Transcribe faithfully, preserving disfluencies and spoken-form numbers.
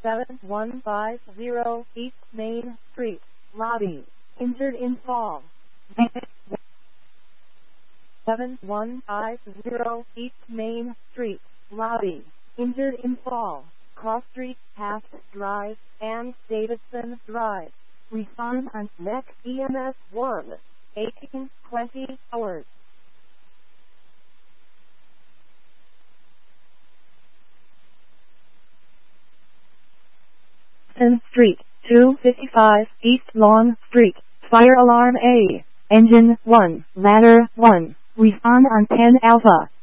seven one five zero East Main Street, lobby. Injured in fall. seven one five zero East Main Street, lobby. Injured in fall. Cross Street, Taft Drive, and Davidson Drive. Respond on next E M S one, eighteen twenty hours. Street, two fifty-five East Long Street. Fire alarm A. Engine one, ladder one. Respond on ten Alpha.